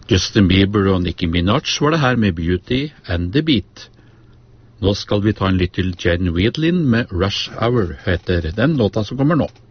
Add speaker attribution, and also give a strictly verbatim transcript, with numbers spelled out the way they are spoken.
Speaker 1: Justin Bieber og Nicki Minaj var det her med Beauty and the Beat. Nå skal vi ta en lytt til Jane Wiedlin med Rush Hour, heter den låta som kommer nå.